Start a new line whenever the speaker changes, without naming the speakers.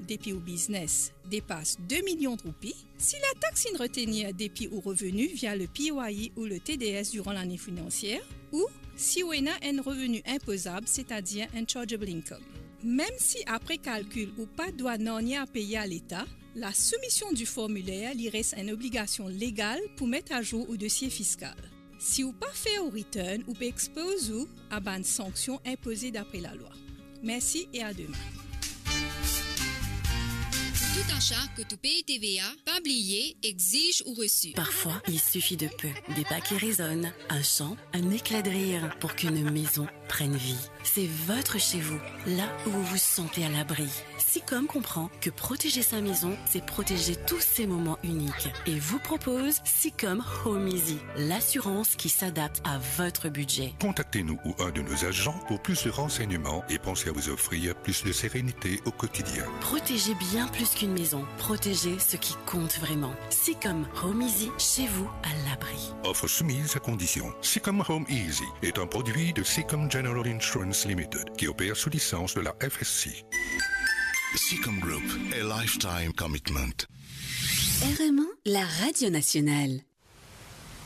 depuis au business dépasse 2 millions de roupies, si la taxe in retenir depuis au revenu via le PAYE ou le TDS durant l'année financière, ou si on a un revenu imposable, c'est-à-dire un chargeable income. Même si après calcul ou pas doit non à payer à l'État, la soumission du formulaire lui reste une obligation légale pour mettre à jour au dossier fiscal. Si vous pas fait au return, vous pouvez exposer à une sanction imposée d'après la loi. Merci et à demain.
Tout achat que tu payes TVA, pas oublié, exige ou reçu.
Parfois, il suffit de peu. Des pas qui résonnent, un chant, un éclat de rire pour qu'une maison prenne vie. C'est votre chez vous, là où vous vous sentez à l'abri. Sicom comprend que protéger sa maison, c'est protéger tous ces moments uniques. Et vous propose Sicom Home Easy, l'assurance qui s'adapte à votre budget.
Contactez-nous ou un de nos agents pour plus de renseignements et pensez à vous offrir plus de sérénité au quotidien.
Protégez bien plus qu'une maison. Protégez ce qui compte vraiment. Sicom Home Easy, chez vous, à l'abri.
Offre soumise à condition. Sicom Home Easy est un produit de Sicom General Insurance Limited qui opère sous licence de la FSC.
Sicom Group, a lifetime commitment.
RMA, la radio nationale.